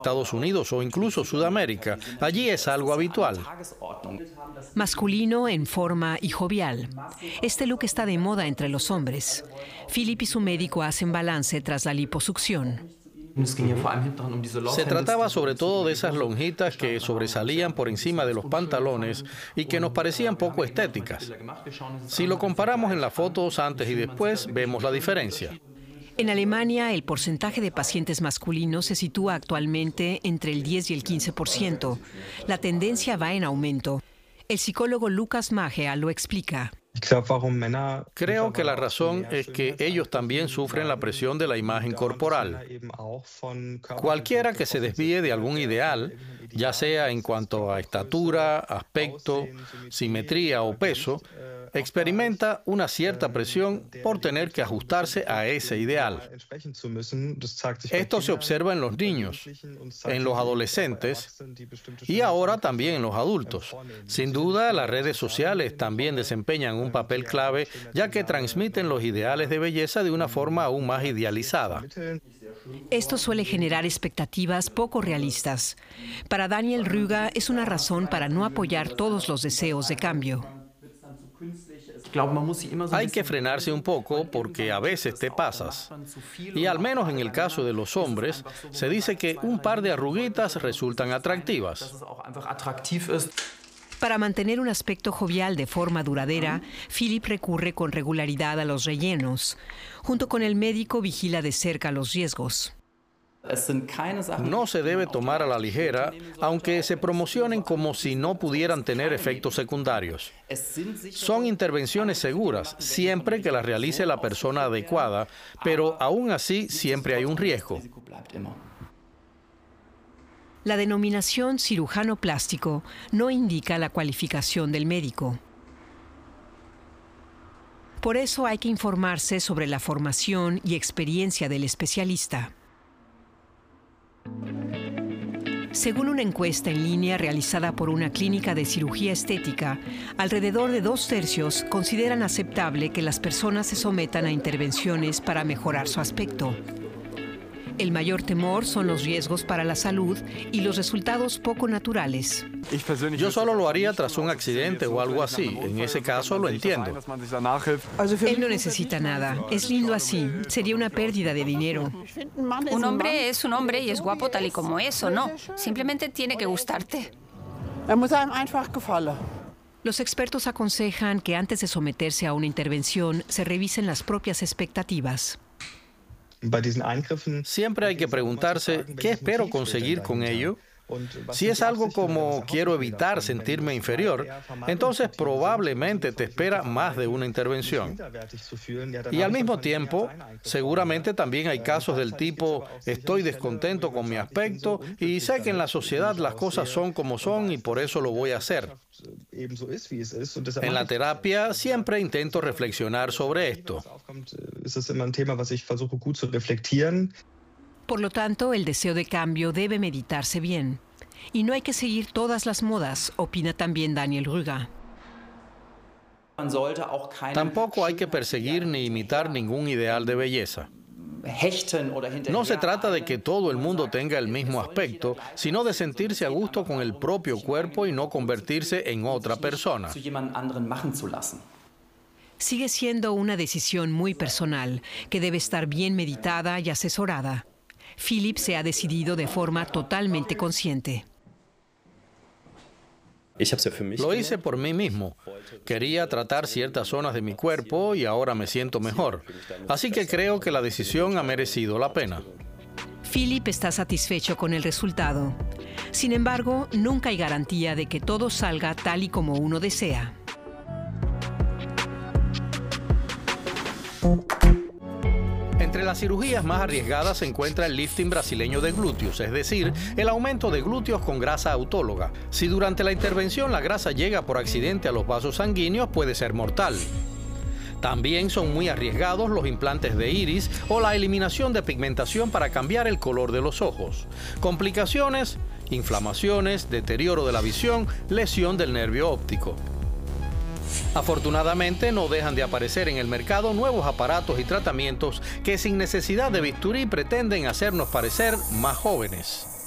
Estados Unidos o incluso Sudamérica. Allí es algo habitual. Masculino, en forma y jovial. Este look está de moda entre los hombres. Philip y su médico hacen balance tras la liposucción. Se trataba sobre todo de esas lonjitas que sobresalían por encima de los pantalones y que nos parecían poco estéticas. Si lo comparamos en las fotos antes y después, vemos la diferencia. En Alemania, el porcentaje de pacientes masculinos se sitúa actualmente entre el 10 y el 15%. La tendencia va en aumento. El psicólogo Lukas Magea lo explica. Creo que la razón es que ellos también sufren la presión de la imagen corporal. Cualquiera que se desvíe de algún ideal, ya sea en cuanto a estatura, aspecto, simetría o peso, experimenta una cierta presión por tener que ajustarse a ese ideal. Esto se observa en los niños, en los adolescentes y ahora también en los adultos. Sin duda, las redes sociales también desempeñan un papel clave, ya que transmiten los ideales de belleza de una forma aún más idealizada. Esto suele generar expectativas poco realistas. Para Daniel Rüger es una razón para no apoyar todos los deseos de cambio. Hay que frenarse un poco porque a veces te pasas. Y al menos en el caso de los hombres, se dice que un par de arruguitas resultan atractivas. Para mantener un aspecto jovial de forma duradera, Philip recurre con regularidad a los rellenos. Junto con el médico vigila de cerca los riesgos. No se debe tomar a la ligera, aunque se promocionen como si no pudieran tener efectos secundarios. Son intervenciones seguras, siempre que las realice la persona adecuada, pero aún así siempre hay un riesgo. La denominación cirujano plástico no indica la cualificación del médico. Por eso hay que informarse sobre la formación y experiencia del especialista. Según una encuesta en línea realizada por una clínica de cirugía estética, alrededor de 2/3 consideran aceptable que las personas se sometan a intervenciones para mejorar su aspecto. El mayor temor son los riesgos para la salud y los resultados poco naturales. Yo solo lo haría tras un accidente o algo así. En ese caso lo entiendo. Él no necesita nada. Es lindo así. Sería una pérdida de dinero. Un hombre es un hombre y es guapo tal y como es, ¿o no? Simplemente tiene que gustarte. Los expertos aconsejan que antes de someterse a una intervención se revisen las propias expectativas. Siempre hay que preguntarse, ¿qué espero conseguir con ello? Si es algo como quiero evitar sentirme inferior, entonces probablemente te espera más de una intervención. Y al mismo tiempo, seguramente también hay casos del tipo, estoy descontento con mi aspecto y sé que en la sociedad las cosas son como son y por eso lo voy a hacer. En la terapia siempre intento reflexionar sobre esto. Por lo tanto, el deseo de cambio debe meditarse bien. Y no hay que seguir todas las modas, opina también Daniel Rüger. Tampoco hay que perseguir ni imitar ningún ideal de belleza. No se trata de que todo el mundo tenga el mismo aspecto, sino de sentirse a gusto con el propio cuerpo y no convertirse en otra persona. Sigue siendo una decisión muy personal, que debe estar bien meditada y asesorada. Philip se ha decidido de forma totalmente consciente. Lo hice por mí mismo. Quería tratar ciertas zonas de mi cuerpo y ahora me siento mejor. Así que creo que la decisión ha merecido la pena. Philip está satisfecho con el resultado. Sin embargo, nunca hay garantía de que todo salga tal y como uno desea. Entre las cirugías más arriesgadas se encuentra el lifting brasileño de glúteos, es decir, el aumento de glúteos con grasa autóloga. Si durante la intervención la grasa llega por accidente a los vasos sanguíneos, puede ser mortal. También son muy arriesgados los implantes de iris o la eliminación de pigmentación para cambiar el color de los ojos. Complicaciones, inflamaciones, deterioro de la visión, lesión del nervio óptico. Afortunadamente, no dejan de aparecer en el mercado nuevos aparatos y tratamientos que sin necesidad de bisturí pretenden hacernos parecer más jóvenes.